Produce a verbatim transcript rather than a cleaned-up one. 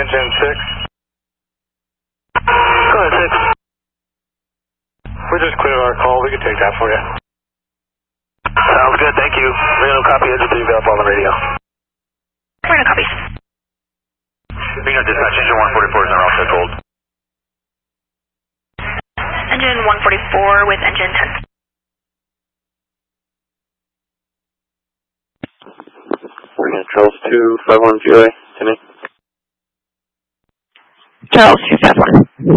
engine six. Go ahead, six. We're just clear our call. We can take that for you. Sounds good, thank you. Reno copy, engine three available on the radio. Reno copy. Reno dispatch, engine one forty-four is now also cold. Engine one forty-four with engine ten. Reno Charles two five one G O A, Timmy. Charles two five one.